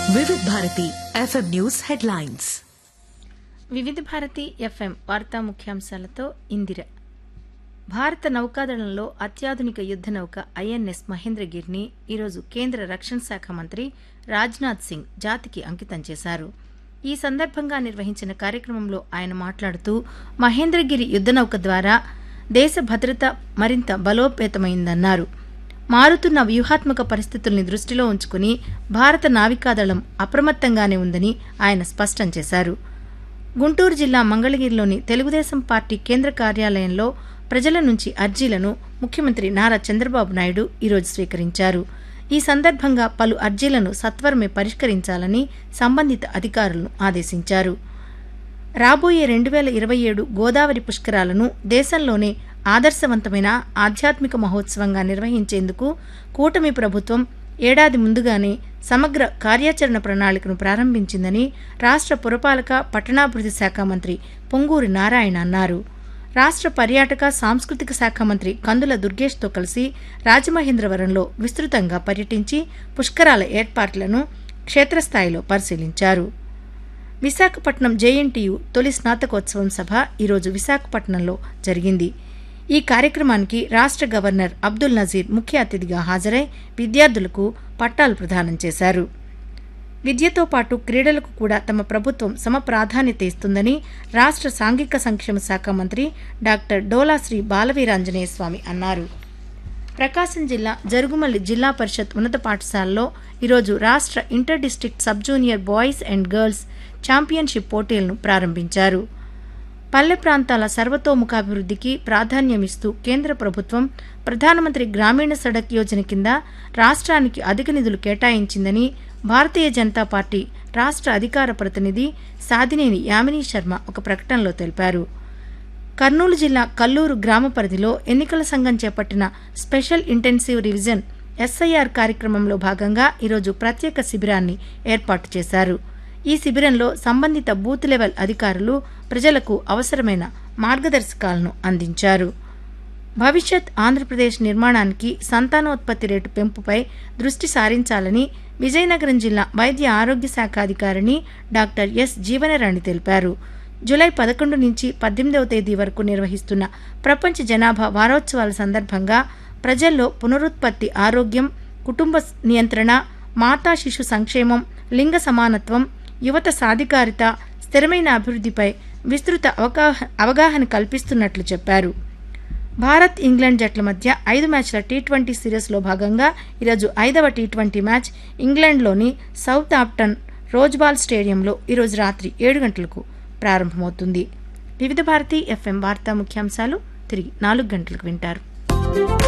వివిధ Bharati FM news headlines. వివిధ Bharati FM వార్తా ముఖ్యాంశాలతో ఇందిర. భారత నౌకాదళంలో అత్యాధునిక యుద్ద నౌక ఐఎన్ఎస్ మహేంద్రగిరిని ఈరోజు కేంద్ర రక్షణ శాఖ మంత్రి రాజ్నాథ్ సింగ్ జాతికి అంకితం చేశారు. ఈ సందర్భంగా నిర్వహించిన కార్యక్రమంలో ఆయన మాట్లాడుతూ, మహేంద్రగిరి యుద్ద నౌక ద్వారా దేశ భద్రత మరింత బలోపేతమైందన్నారు. మారుతున్న వ్యూహాత్మక పరిస్థితుల్ని దృష్టిలో ఉంచుకుని భారత నావికాదళం అప్రమత్తంగానే ఉందని ఆయన స్పష్టం చేశారు. గుంటూరు జిల్లా మంగళగిరిలోని తెలుగుదేశం పార్టీ కేంద్ర కార్యాలయంలో ప్రజల నుంచి అర్జీలను ముఖ్యమంత్రి నారా చంద్రబాబు నాయుడు ఈరోజు స్వీకరించారు. ఈ సందర్భంగా పలు అర్జీలను సత్వరమే పరిష్కరించాలని సంబంధిత అధికారులను ఆదేశించారు. రాబోయే 2027 గోదావరి పుష్కరాలను దేశంలోనే ఆదర్శవంతమైన ఆధ్యాత్మిక మహోత్సవంగా నిర్వహించేందుకు కూటమి ప్రభుత్వం ఏడాది ముందుగానే సమగ్ర కార్యాచరణ ప్రణాళికను ప్రారంభించిందని రాష్ట్ర పురపాలక పట్టణాభివృద్ధి శాఖ మంత్రి పొంగూరి నారాయణ అన్నారు. రాష్ట్ర పర్యాటక సాంస్కృతిక శాఖ మంత్రి కందుల దుర్గేష్తో కలిసి రాజమహేంద్రవరంలో విస్తృతంగా పర్యటించి పుష్కరాల ఏర్పాట్లను క్షేత్రస్థాయిలో పరిశీలించారు. విశాఖపట్నం జేఎన్టీయూ తొలి స్నాతకోత్సవం సభ ఈరోజు విశాఖపట్నంలో జరిగింది. ఈ కార్యక్రమానికి రాష్ట్ర గవర్నర్ అబ్దుల్ నజీర్ ముఖ్య అతిథిగా హాజరై విద్యార్థులకు పట్టాలు ప్రదానం చేశారు. విద్యతో పాటు క్రీడలకు కూడా తమ ప్రభుత్వం సమప్రాధాన్యత ఇస్తుందని రాష్ట్ర సాంఘిక సంక్షేమ శాఖ మంత్రి డాక్టర్ డోలాశ్రీ బాలవీరాంజనేయ స్వామి అన్నారు. ప్రకాశం జిల్లా జరుగుమల్లి జిల్లా పరిషత్ ఉన్నత పాఠశాలలో ఈరోజు రాష్ట్ర inter district sub junior boys and girls championship పోటీలను ప్రారంభించారు. పల్లె ప్రాంతాల సర్వతోముఖాభివృద్ధికి ప్రాధాన్యమిస్తూ కేంద్ర ప్రభుత్వం ప్రధానమంత్రి గ్రామీణ సడక్ యోజన కింద రాష్ట్రానికి అధిక నిధులు కేటాయించిందని భారతీయ జనతా పార్టీ రాష్ట్ర అధికార ప్రతినిధి సాదినేని యామినీ శర్మ ఒక ప్రకటనలో తెలిపారు. కర్నూలు జిల్లా కల్లూరు గ్రామ పరిధిలో ఎన్నికల సంఘం చేపట్టిన స్పెషల్ ఇంటెన్సివ్ రివిజన్ ఎస్ఐఆర్ కార్యక్రమంలో భాగంగా ఈరోజు ప్రత్యేక శిబిరాన్ని ఏర్పాటు చేశారు. ఈ శిబిరంలో సంబంధిత బూత్ లెవెల్ అధికారులు ప్రజలకు అవసరమైన మార్గదర్శకాలను అందించారు. భవిష్యత్ ఆంధ్రప్రదేశ్ నిర్మాణానికి సంతానోత్పత్తి రేటు పెంపుపై దృష్టి సారించాలని విజయనగరం జిల్లా వైద్య ఆరోగ్య శాఖ అధికారిణి డాక్టర్ ఎస్ జీవనరాణి తెలిపారు. జూలై 11 నుంచి 18వ తేదీ వరకు నిర్వహిస్తున్న ప్రపంచ జనాభా వారోత్సవాల సందర్భంగా ప్రజల్లో పునరుత్పత్తి, ఆరోగ్యం, కుటుంబ నియంత్రణ, మాతా శిశు సంక్షేమం, లింగ సమానత్వం, యువత సాధికారిత, స్థిరమైన అభివృద్ధిపై విస్తృత అవగాహన కల్పిస్తున్నట్లు చెప్పారు. భారత్ ఇంగ్లాండ్ జట్ల మధ్య 5 మ్యాచ్ల టీ20 సిరీస్లో భాగంగా ఈరోజు 5వ టీ20 మ్యాచ్ ఇంగ్లాండ్లోని సౌత్ ఆప్టన్ రోజ్బాల్ స్టేడియంలో ఈరోజు రాత్రి 7 గంటలకు ప్రారంభమవుతుంది. వివిధ భారతి ఎఫ్ఎం వార్తా ముఖ్యాంశాలు తిరిగి 4 గంటలకు వింటారు.